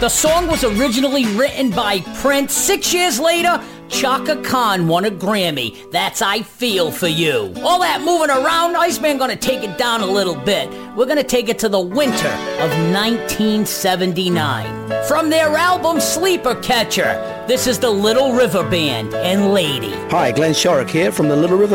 The song was originally written by Prince. 6 years later, Chaka Khan won a Grammy. That's I Feel For You. All that moving around, Iceman gonna take it down a little bit. We're gonna take it to the winter of 1979. From their album Sleeper Catcher, this is the Little River Band and Lady. Hi, Glenn Shorrock here from the Little River